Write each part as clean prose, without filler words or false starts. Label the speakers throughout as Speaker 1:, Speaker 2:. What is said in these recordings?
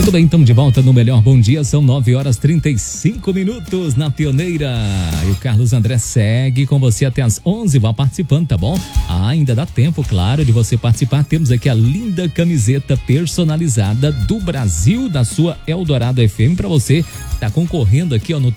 Speaker 1: Tudo bem, estamos de volta no Melhor Bom Dia, são 9h35 na Pioneira. E o Carlos André segue com você até as 11, vá participando, tá bom? Ainda dá tempo, claro, de você participar. Temos aqui a linda camiseta personalizada do Brasil, da sua Eldorado FM, para você tá concorrendo aqui, ó, no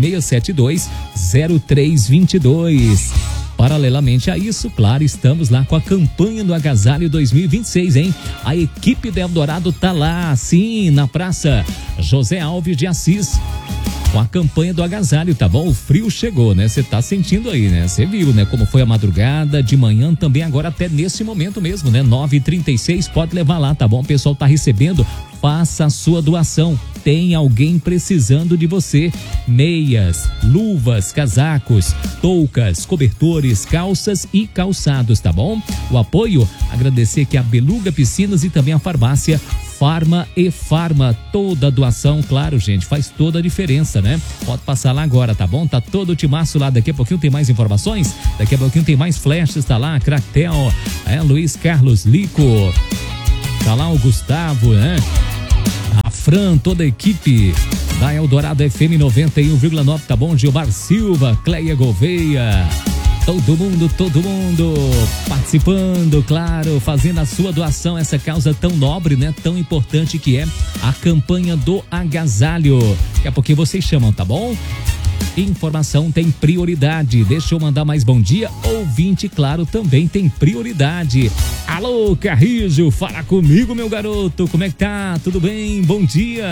Speaker 1: 3672-0322. Paralelamente a isso, claro, estamos lá com a campanha do Agasalho 2026, hein? A equipe da Eldorado tá lá, sim, na Praça José Alves de Assis, com a campanha do agasalho, tá bom? O frio chegou, né? Você tá sentindo aí, né? Você viu, né? Como foi a madrugada, de manhã também, agora até nesse momento mesmo, né? 9h36, pode levar lá, tá bom? O pessoal tá recebendo, faça a sua doação. Tem alguém precisando de você. Meias, luvas, casacos, toucas, cobertores, calças e calçados, tá bom? O apoio, agradecer aqui a Beluga Piscinas e também a farmácia Farma e Farma. Toda doação, claro, gente, faz toda a diferença, né? Pode passar lá agora, tá bom? Tá todo o timaço lá. Daqui a pouquinho tem mais informações. Daqui a pouquinho tem mais flashes, tá lá. Cractel, Luiz Carlos Lico. Tá lá o Gustavo, né? A Fran, toda a equipe da Eldorado FM 91,9, tá bom? Gilmar Silva, Cleia Gouveia. Todo mundo participando, claro, fazendo a sua doação, essa causa tão nobre, né? Tão importante que é a campanha do agasalho. Daqui a pouquinho vocês chamam, tá bom? Informação tem prioridade. Deixa eu mandar mais bom dia. Ouvinte, claro, também tem prioridade. Alô, Carrijo, fala comigo, meu garoto. Como é que tá? Tudo bem? Bom dia.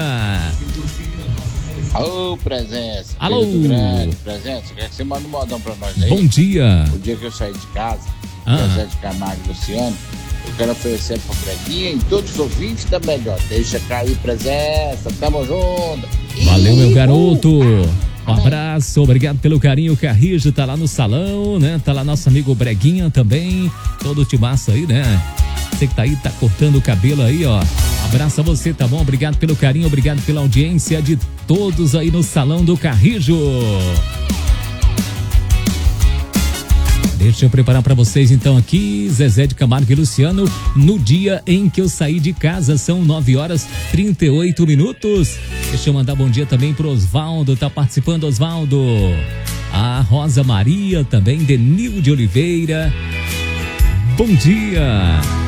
Speaker 2: Alô, Presença.
Speaker 1: Alô.
Speaker 2: Grande, Presença, quer que você manda um modão pra nós aí?
Speaker 1: Bom dia.
Speaker 2: O dia que eu saí de casa, Zé de Camargo e Luciano, eu quero oferecer pra Breguinha e todos os ouvintes da Melhor. Deixa cair, Presença, tamo junto.
Speaker 1: Valeu, meu garoto. Um abraço, obrigado pelo carinho. O Carrijo tá lá no salão, né? Tá lá nosso amigo Breguinha também. Todo o timaço aí, né? Você que tá aí, tá cortando o cabelo aí, ó. Abraço a você, tá bom? Obrigado pelo carinho, obrigado pela audiência de todos aí no salão do Carrijo. Deixa eu preparar para vocês então aqui, Zezé de Camargo e Luciano, no dia em que eu saí de casa, são 9h38. Deixa eu mandar bom dia também pro Osvaldo, tá participando, Osvaldo. A Rosa Maria também, Denil de Oliveira. Bom dia.